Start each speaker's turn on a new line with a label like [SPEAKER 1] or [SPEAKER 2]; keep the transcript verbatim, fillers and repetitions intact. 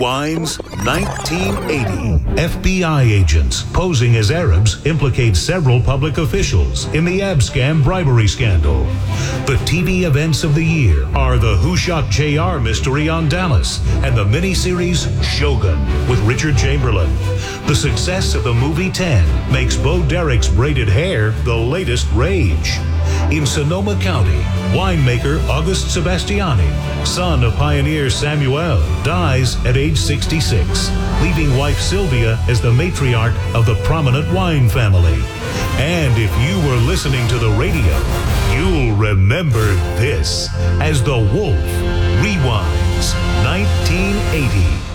[SPEAKER 1] Rewinds nineteen eighty. F B I agents posing as Arabs implicate several public officials in the Abscam bribery scandal. The T V events of the year are the Who Shot J R mystery on Dallas and the miniseries Shogun with Richard Chamberlain. The success of the movie ten makes Bo Derek's braided hair the latest rage. In Sonoma County, winemaker August Sebastiani, son of pioneer Samuel, dies at age sixty-six, leaving wife Sylvia as the matriarch of the prominent wine family. And if you were listening to the radio, you'll remember this as The Wolf Rewinds nineteen eighty.